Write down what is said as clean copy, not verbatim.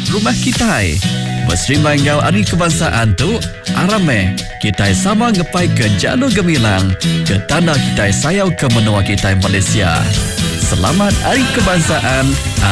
rumah kita. Berserimbang ngau Hari Kebangsaan tu, arameh kita sama ngepai ke Jalur Gemilang, ke tanah kita sayau ke menua kita Malaysia. Selamat Hari Kebangsaan.